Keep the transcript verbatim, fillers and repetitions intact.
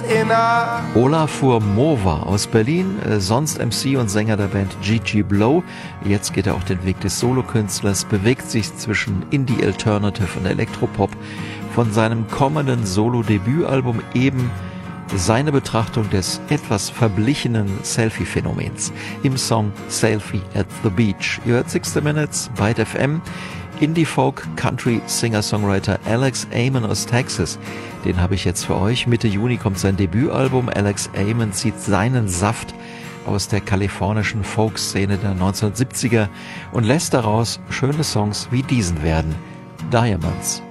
inner. Olafur Mova aus Berlin, äh, sonst M C und Sänger der Band G G Blow. Jetzt geht er auch den Weg des Solokünstlers, bewegt sich zwischen Indie Alternative und Elektropop. Von seinem kommenden Solo-Debütalbum eben seine Betrachtung des etwas verblichenen Selfie-Phänomens im Song Selfie at the Beach. Ihr hört sixty Minutes, Byte F M. Indie-Folk, Country, Singer-Songwriter Alex Amon aus Texas. Den habe ich jetzt für euch. Mitte Juni kommt sein Debütalbum. Alex Amon zieht seinen Saft aus der kalifornischen Folk-Szene der neunzehnhundertsiebziger und lässt daraus schöne Songs wie diesen werden. Diamonds.